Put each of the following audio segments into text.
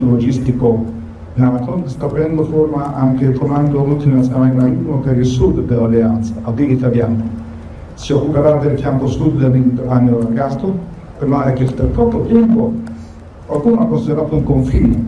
logistico NATO, sta prendendo forma anche il comando multinazionale marino per il sud dell'alleanza, al italiano. Si occuperà del fianco sud del Mediterraneo allargato, per l'area che per troppo tempo qualcuno ha considerato un confine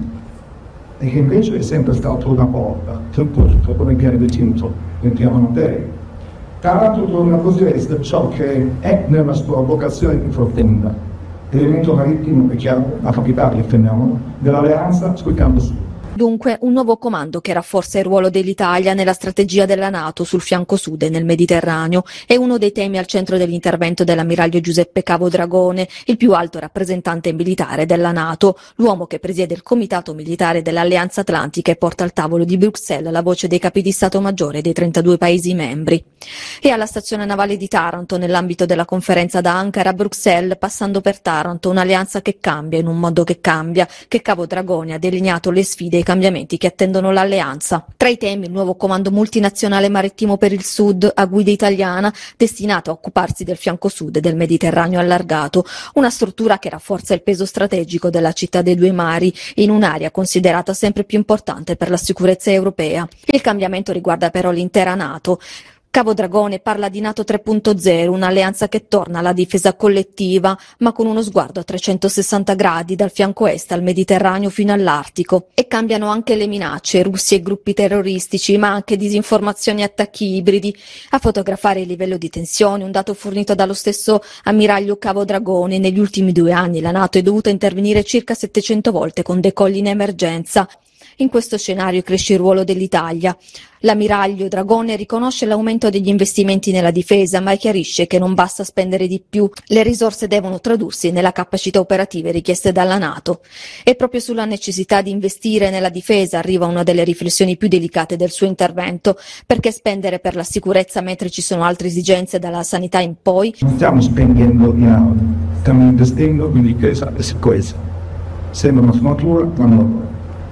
e che invece è sempre stato una porta, troppo come viene definito nel piano Mattei. Taranto torna così a essere ciò che è nella sua vocazione di profonda, elemento marittimo e chiaro, la capitale del fenomeno, dell'alleanza sul campo sud. Dunque un nuovo comando che rafforza il ruolo dell'Italia nella strategia della NATO sul fianco sud e nel Mediterraneo è uno dei temi al centro dell'intervento dell'ammiraglio Giuseppe Cavo-Dragone, il più alto rappresentante militare della NATO, l'uomo che presiede il Comitato Militare dell'Alleanza Atlantica e porta al tavolo di Bruxelles la voce dei capi di Stato Maggiore dei 32 Paesi membri. E alla stazione navale di Taranto, nell'ambito della conferenza da Ankara a Bruxelles, passando per Taranto, un'alleanza che cambia in un modo che cambia, che Cavo-Dragone ha delineato le sfide e i cambiamenti che attendono l'alleanza. Tra i temi il nuovo comando multinazionale marittimo per il sud a guida italiana destinato a occuparsi del fianco sud del Mediterraneo allargato, una struttura che rafforza il peso strategico della città dei due mari in un'area considerata sempre più importante per la sicurezza europea. Il cambiamento riguarda però l'intera NATO. Cavo-Dragone parla di NATO 3.0, un'alleanza che torna alla difesa collettiva, ma con uno sguardo a 360 gradi dal fianco est al Mediterraneo fino all'Artico. E cambiano anche le minacce, russi e gruppi terroristici, ma anche disinformazioni e attacchi ibridi. A fotografare il livello di tensione, un dato fornito dallo stesso ammiraglio Cavo-Dragone, negli ultimi 2 anni la NATO è dovuta intervenire circa 700 volte con decolli in emergenza. In questo scenario cresce il ruolo dell'Italia. L'ammiraglio Dragone riconosce l'aumento degli investimenti nella difesa, ma chiarisce che non basta spendere di più. Le risorse devono tradursi nella capacità operative richieste dalla NATO. E proprio sulla necessità di investire nella difesa arriva una delle riflessioni più delicate del suo intervento, perché spendere per la sicurezza mentre ci sono altre esigenze dalla sanità in poi? Non stiamo spendendo denaro, stiamo investendo in difesa e sicurezza. Sembra una sfumatura, ma non.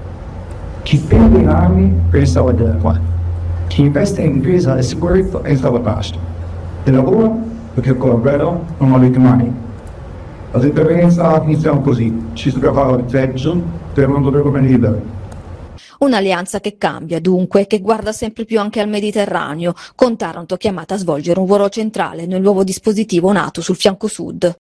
Chi spende in armi pensa alla guerra, chi investe in difesa e sicurezza pensa alla pace. E lavora perché con la guerra non avete mai. La differenza iniziamo così, ci si prepara al peggio per non dover venire. Un'alleanza che cambia dunque, che guarda sempre più anche al Mediterraneo, con Taranto chiamata a svolgere un ruolo centrale nel nuovo dispositivo NATO sul fianco sud.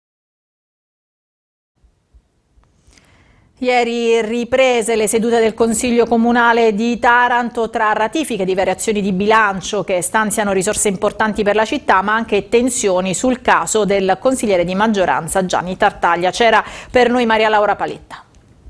Ieri riprese le sedute del Consiglio Comunale di Taranto tra ratifiche di variazioni di bilancio che stanziano risorse importanti per la città, ma anche tensioni sul caso del consigliere di maggioranza Gianni Tartaglia. C'era per noi Maria Laura Paletta.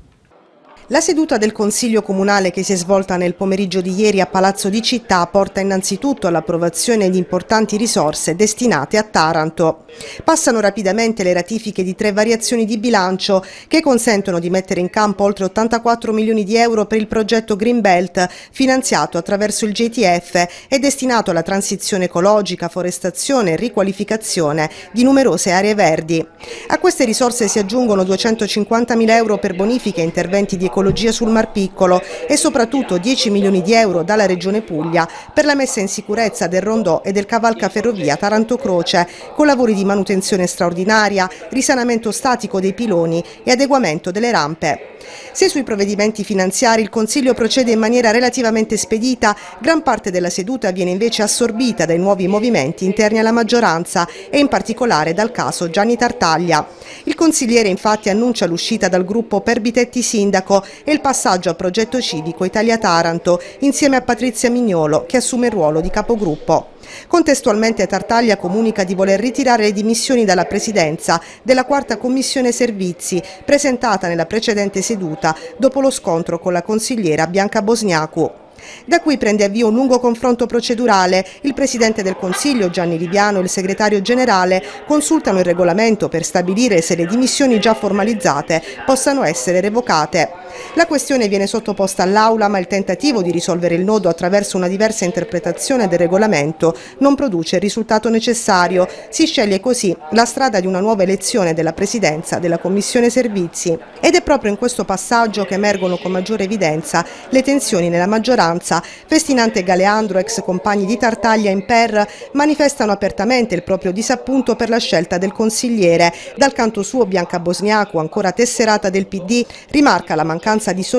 La seduta del Consiglio Comunale che si è svolta nel pomeriggio di ieri a Palazzo di Città porta innanzitutto all'approvazione di importanti risorse destinate a Taranto. Passano rapidamente le ratifiche di 3 variazioni di bilancio che consentono di mettere in campo oltre 84 milioni di euro per il progetto Greenbelt, finanziato attraverso il JTF e destinato alla transizione ecologica, forestazione e riqualificazione di numerose aree verdi. A queste risorse si aggiungono 250.000 euro per bonifiche e interventi di ecologia sul Mar Piccolo e soprattutto 10 milioni di euro dalla Regione Puglia per la messa in sicurezza del rondò e del cavalcaferrovia Taranto-Croce, con lavori di manutenzione straordinaria, risanamento statico dei piloni e adeguamento delle rampe. Se sui provvedimenti finanziari il Consiglio procede in maniera relativamente spedita, gran parte della seduta viene invece assorbita dai nuovi movimenti interni alla maggioranza e in particolare dal caso Gianni Tartaglia. Il consigliere infatti annuncia l'uscita dal gruppo Perbitetti Sindaco e il passaggio a progetto civico Italia Taranto insieme a Patrizia Mignolo, che assume il ruolo di capogruppo. Contestualmente Tartaglia comunica di voler ritirare le dimissioni dalla presidenza della 4ª Commissione Servizi, presentata nella precedente seduta dopo lo scontro con la consigliera Bianca Bosniacu. Da qui prende avvio un lungo confronto procedurale. Il Presidente del Consiglio Gianni Liviano e il Segretario Generale consultano il regolamento per stabilire se le dimissioni già formalizzate possano essere revocate. La questione viene sottoposta all'Aula, ma il tentativo di risolvere il nodo attraverso una diversa interpretazione del regolamento non produce il risultato necessario. Si sceglie così la strada di una nuova elezione della Presidenza della Commissione Servizi. Ed è proprio in questo passaggio che emergono con maggiore evidenza le tensioni nella maggioranza. Festinante e Galeandro, ex compagni di Tartaglia in PER, manifestano apertamente il proprio disappunto per la scelta del consigliere. Dal canto suo Bianca Bosniacu, ancora tesserata del PD, rimarca la mancanza di